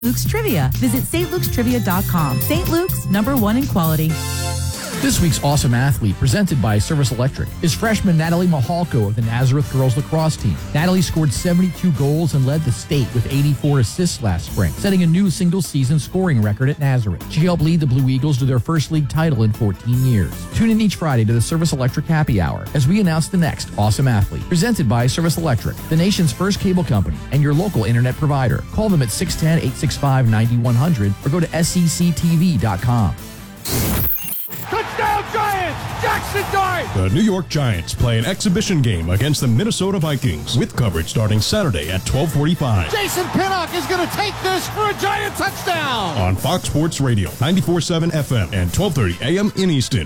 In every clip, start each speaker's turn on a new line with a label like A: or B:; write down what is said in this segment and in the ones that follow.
A: Luke's Trivia. Visit stlukestrivia.com. St. Luke's, #1 in quality.
B: This week's Awesome Athlete, presented by Service Electric, is freshman Natalie Mahalko of the Nazareth girls lacrosse team. Natalie scored 72 goals and led the state with 84 assists last spring, setting a new single-season scoring record at Nazareth. She helped lead the Blue Eagles to their first league title in 14 years. Tune in each Friday to the Service Electric Happy Hour as we announce the next Awesome Athlete, presented by Service Electric, the nation's first cable company and your local internet provider. Call them at 610-865-9100 or go to sectv.com.
C: Touchdown Giants! Jackson Dart!
D: The New York Giants play an exhibition game against the Minnesota Vikings with coverage starting Saturday at 12:45.
C: Jason Pinnock is going to take this for a Giant touchdown!
D: On Fox Sports Radio, 94.7 FM and 12:30 AM in Easton.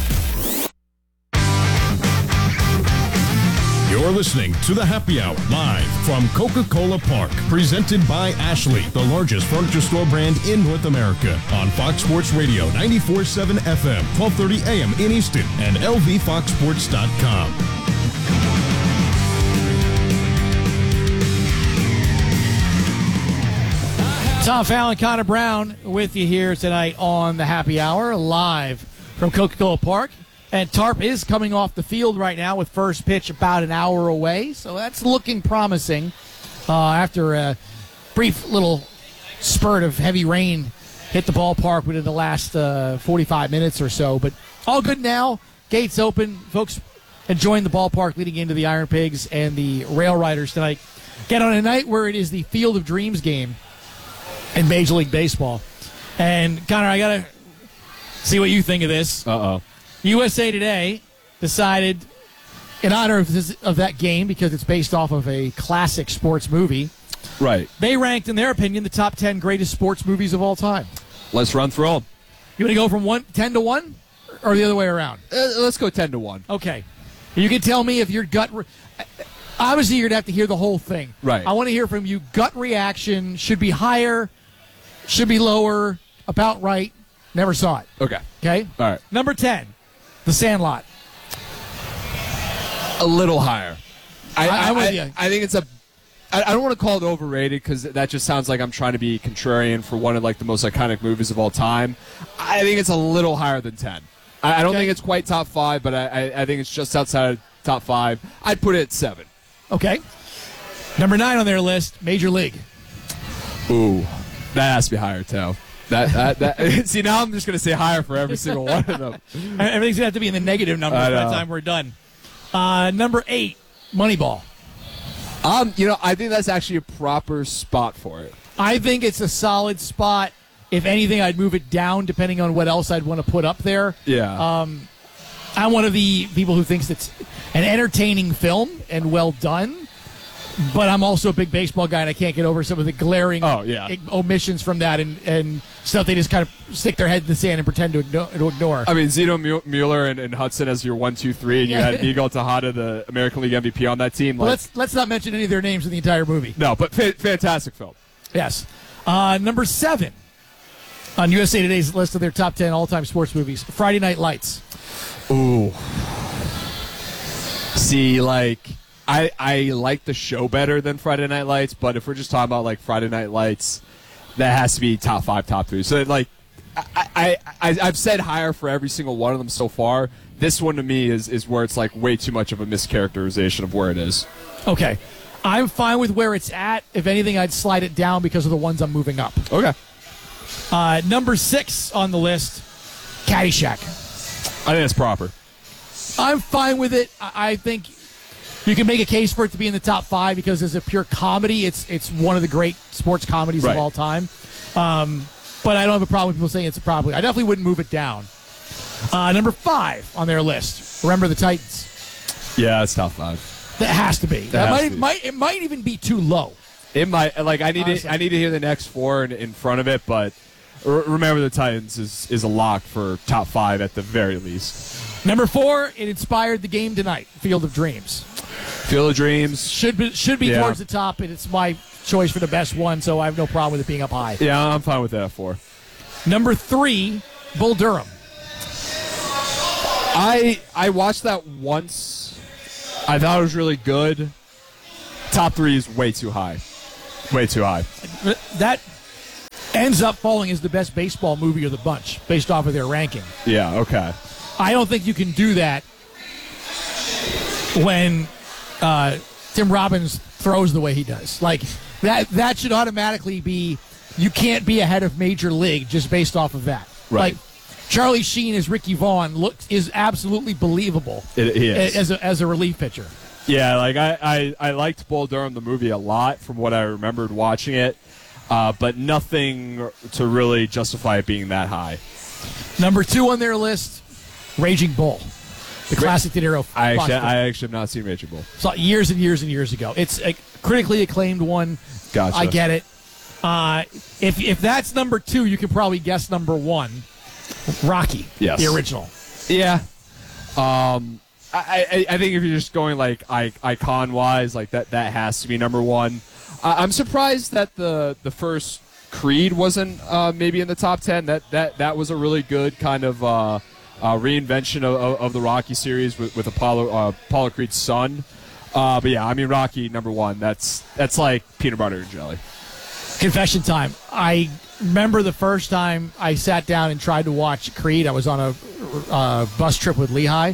D: You're listening to the Happy Hour live from Coca-Cola Park, presented by Ashley, the largest furniture store brand in North America, on Fox Sports Radio, 94.7 FM, 12:30 AM in Easton, and lvfoxsports.com.
E: Tom Fallon, Connor Brown with you here tonight on the Happy Hour, live from Coca-Cola Park. And Tarp is coming off the field right now with first pitch about an hour away, so that's looking promising after a brief little spurt of heavy rain hit the ballpark within the last 45 minutes or so. But all good now. Gates open. Folks enjoying the ballpark leading into the Iron Pigs and the Rail Riders tonight. Get on a night where it is the Field of Dreams game in Major League Baseball. And, Connor, I got to see what you think of this.
F: Uh-oh.
E: USA Today decided, in honor of that game, because it's based off of a classic sports movie,
F: Right.
E: they ranked, in their opinion, the top 10 greatest sports movies of all time.
F: Let's run through them.
E: You want to go from 10 to 1, or the other way around?
F: Let's go 10 to 1.
E: Okay. You can tell me if your gut... Obviously, you're going to have to hear the whole thing.
F: Right.
E: I want to hear from you. Gut reaction, should be higher, should be lower, about right, never saw it.
F: Okay.
E: Okay?
F: All right.
E: Number 10. The Sandlot.
F: A little higher.
E: I'm with you.
F: I think it's I don't want to call it overrated because that just sounds like I'm trying to be contrarian for one of like the most iconic movies of all time. I think it's a little higher than 10. I don't think it's quite top 5, but I think it's just outside of top 5. I'd put it at 7.
E: Okay. Number 9 on their list, Major League.
F: Ooh, that has to be higher too. That see, now I'm just going to say higher for every single one of them.
E: Everything's going to have to be in the negative numbers by the time we're done. Number 8, Moneyball.
F: I think that's actually a proper spot for it.
E: I think it's a solid spot. If anything, I'd move it down depending on what else I'd want to put up there.
F: Yeah.
E: I'm one of the people who thinks it's an entertaining film and well done. But I'm also a big baseball guy, and I can't get over some of the glaring omissions from that and stuff they just kind of stick their head in the sand and pretend to ignore.
F: I mean, Zeno Mueller and Hudson as your 1, 2, 3, and you had Miguel Tejada, the American League MVP, on that team.
E: Like, let's not mention any of their names in the entire movie.
F: No, but fantastic film.
E: Yes. Number 7 on USA Today's list of their top 10 all-time sports movies, Friday Night Lights.
F: Ooh. See, like... I like the show better than Friday Night Lights, but if we're just talking about like Friday Night Lights, that has to be top 5, top 3. So like, I've said higher for every single one of them so far. This one to me is where it's like way too much of a mischaracterization of where it is.
E: Okay, I'm fine with where it's at. If anything, I'd slide it down because of the ones I'm moving up.
F: Okay.
E: Number 6 on the list, Caddyshack.
F: I think that's proper.
E: I'm fine with it. I think you can make a case for it to be in the top 5 because as a pure comedy, it's one of the great sports comedies of all time. But I don't have a problem with people saying it's a problem. I definitely wouldn't move it down. Number 5 on their list, Remember the Titans.
F: Yeah, it's top 5.
E: That has to be. It might even be too low.
F: It might. Like I need to hear the next 4 in front of it, but Remember the Titans is a lock for top 5 at the very least.
E: Number 4, it inspired the game tonight, Field of Dreams.
F: Field of Dreams
E: should be towards the top, and it's my choice for the best one, so I have no problem with it being up high.
F: Yeah, I'm fine with that at 4.
E: Number 3, Bull Durham.
F: I watched that once. I thought it was really good. Top 3 is way too high. Way too high.
E: That ends up falling as the best baseball movie of the bunch based off of their ranking.
F: Yeah, okay.
E: I don't think you can do that when Tim Robbins throws the way he does. Like, that should automatically be, you can't be ahead of Major League just based off of that.
F: Right.
E: Like, Charlie Sheen as Ricky Vaughn is absolutely believable as a relief pitcher.
F: Yeah, like I liked Bull Durham, the movie, a lot from what I remembered watching it, but nothing to really justify it being that high.
E: Number 2 on their list, Raging Bull, the classic De Niro.
F: I actually have not seen Raging Bull.
E: Saw it years and years and years ago. It's a critically acclaimed one.
F: Gotcha.
E: I get it. If that's number 2, you can probably guess number 1. Rocky,
F: yes.
E: The original.
F: Yeah. I think if you're just going like icon wise, like that has to be number 1. I'm surprised that the first Creed wasn't maybe in the top 10. That was a really good kind of reinvention of the Rocky series with Apollo Creed's son. But yeah, I mean Rocky number 1. That's like peanut butter and jelly.
E: Confession time. I remember the first time I sat down and tried to watch Creed. I was on a bus trip with Lehigh.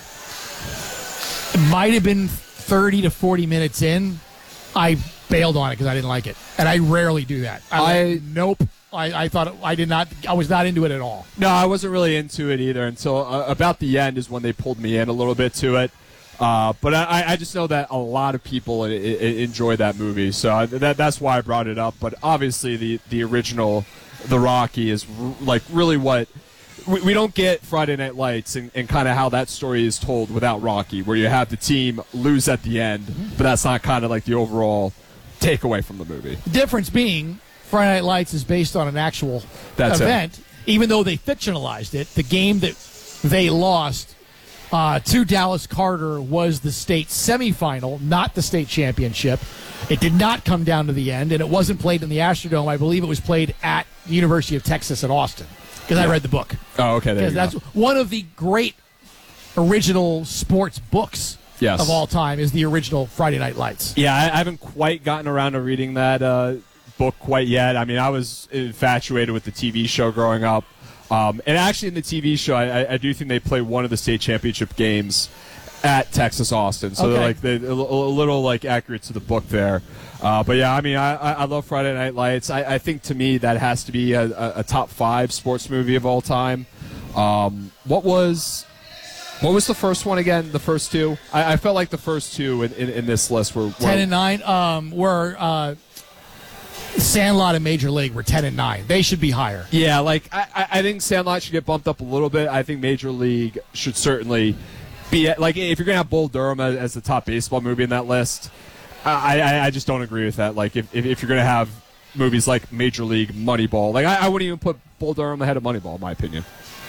E: It might have been 30 to 40 minutes in. I bailed on it because I didn't like it, and I rarely do that. Nope. I thought I was not into it at all.
F: No, I wasn't really into it either until about the end is when they pulled me in a little bit to it. But I just know that a lot of people enjoy that movie, so that's why I brought it up. But obviously, the original, The Rocky, is like really what we don't get Friday Night Lights and kind of how that story is told without Rocky, where you have the team lose at the end, but that's not kind of like the overall takeaway from the movie.
E: The difference being, Friday Night Lights is based on an actual event, even though they fictionalized it. The game that they lost to Dallas Carter was the state semifinal, not the state championship. It did not come down to the end, and it wasn't played in the Astrodome. I believe it was played at the University of Texas at Austin, because I read the book.
F: Oh, okay. There you
E: that's
F: go.
E: One of the great original sports books of all time is the original Friday Night Lights.
F: Yeah, I haven't quite gotten around to reading that book quite yet. I mean, I was infatuated with the TV show growing up. And actually, in the TV show, I do think they play one of the state championship games at Texas Austin, so they're a little like accurate to the book there. But yeah, I mean, I love Friday Night Lights. I think to me that has to be a top 5 sports movie of all time. What was the first one again? The first 2? I felt like the first 2 in this list were
E: 10 and 9. Were Sandlot and Major League were 10 and 9. They should be higher.
F: Yeah, like I think Sandlot should get bumped up a little bit. I think Major League should certainly be like, if you're gonna have Bull Durham as the top baseball movie in that list, I just don't agree with that. Like if you're gonna have movies like Major League, Moneyball, like I wouldn't even put Bull Durham ahead of Moneyball in my opinion.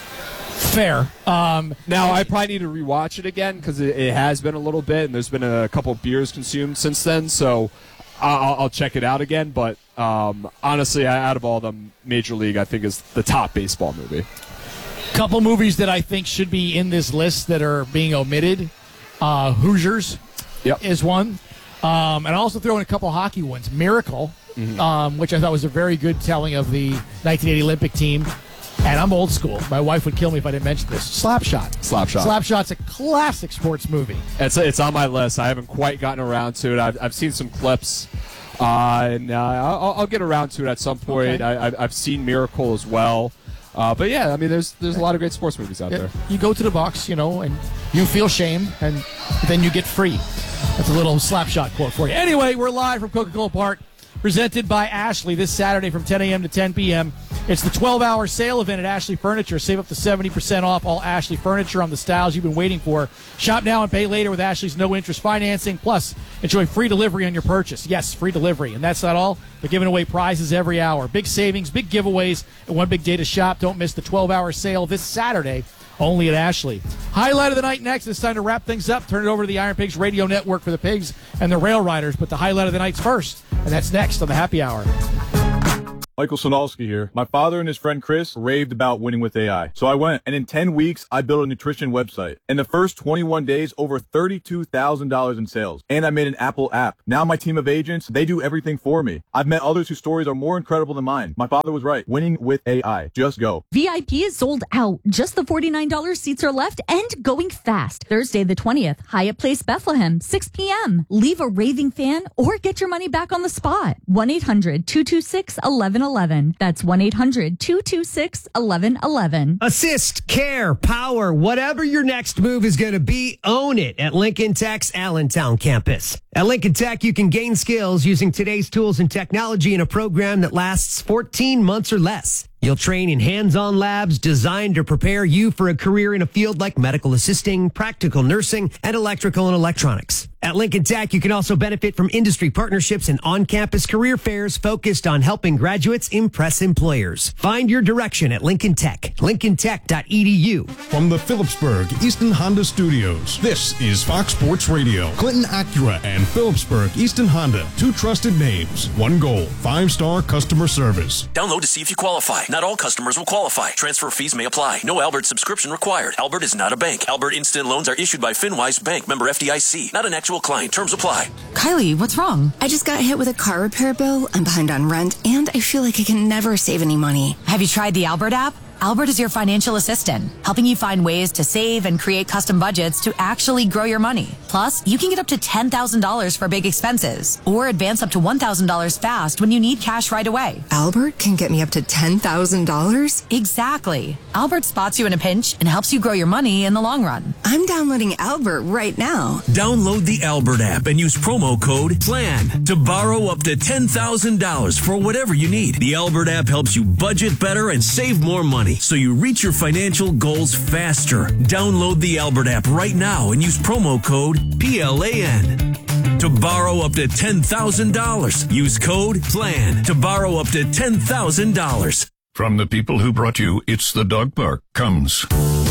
E: Fair.
F: Now I probably need to rewatch it again because it has been a little bit, and there's been a couple beers consumed since then, so I'll check it out again. But honestly, out of all of them, Major League I think is the top baseball movie.
E: Couple movies that I think should be in this list that are being omitted. Hoosiers is one. And I also throw in a couple hockey ones. Miracle, which I thought was a very good telling of the 1980 Olympic team. And I'm old school. My wife would kill me if I didn't mention this. Slapshot. Slapshot's a classic sports movie.
F: It's on my list. I haven't quite gotten around to it. I've seen some clips, and I'll get around to it at some point. Okay. I've seen Miracle as well. But yeah, I mean, there's a lot of great sports movies out there.
E: You go to the box, and you feel shame, and then you get free. That's a little Slapshot quote for you. Anyway, we're live from Coca-Cola Park, presented by Ashley this Saturday from 10 a.m. to 10 p.m. It's the 12-hour sale event at Ashley Furniture. Save up to 70% off all Ashley Furniture on the styles you've been waiting for. Shop now and pay later with Ashley's no-interest financing. Plus, enjoy free delivery on your purchase. Yes, free delivery. And that's not all. They're giving away prizes every hour. Big savings, big giveaways, and one big day to shop. Don't miss the 12-hour sale this Saturday, only at Ashley. Highlight of the night next. It's time to wrap things up. Turn it over to the Iron Pigs Radio Network for the Pigs and the Rail Riders. But the highlight of the night's first, and that's next on the Happy Hour.
G: Michael Sonalski here. My father and his friend Chris raved about winning with AI. So I went, and in 10 weeks, I built a nutrition website. In the first 21 days, over $32,000 in sales. And I made an Apple app. Now my team of agents, they do everything for me. I've met others whose stories are more incredible than mine. My father was right. Winning with AI. Just go.
H: VIP is sold out. Just the $49 seats are left and going fast. Thursday the 20th, Hyatt Place, Bethlehem, 6 p.m. Leave a raving fan or get your money back on the spot. 1-800-226-1111. That's 1-800-226-1111.
I: Assist, care, power, whatever your next move is going to be, own it at Lincoln Tech's Allentown campus. At Lincoln Tech, you can gain skills using today's tools and technology in a program that lasts 14 months or less. You'll train in hands-on labs designed to prepare you for a career in a field like medical assisting, practical nursing, and electrical and electronics. At Lincoln Tech, you can also benefit from industry partnerships and on-campus career fairs focused on helping graduates impress employers. Find your direction at Lincoln Tech. LincolnTech.edu.
D: From the Phillipsburg Easton Honda Studios, this is Fox Sports Radio. Clinton Acura and Phillipsburg Easton Honda, two trusted names, one goal, 5-star customer service.
J: Download to see if you qualify. Not all customers will qualify. Transfer fees may apply. No Albert subscription required. Albert is not a bank. Albert Instant Loans are issued by FinWise Bank, member FDIC. Not an actual client. Terms apply.
K: Kylie, what's wrong? I just got hit with a car repair bill. I'm behind on rent, and I feel like I can never save any money.
L: Have you tried the Albert app? Albert is your financial assistant, helping you find ways to save and create custom budgets to actually grow your money. Plus, you can get up to $10,000 for big expenses or advance up to $1,000 fast when you need cash right away.
K: Albert can get me up to $10,000?
L: Exactly. Albert spots you in a pinch and helps you grow your money in the long run.
K: I'm downloading Albert right now.
J: Download the Albert app and use promo code PLAN to borrow up to $10,000 for whatever you need. The Albert app helps you budget better and save more money, so you reach your financial goals faster. Download the Albert app right now and use promo code PLAN to borrow up to $10,000. Use code PLAN to borrow up to $10,000.
D: From the people who brought you It's the Dog Park comes